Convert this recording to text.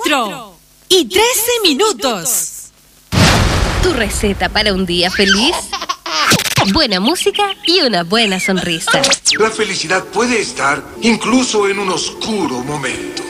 4:13. Tu receta para un día feliz. Buena música y una buena sonrisa. La felicidad puede estar incluso en un oscuro momento.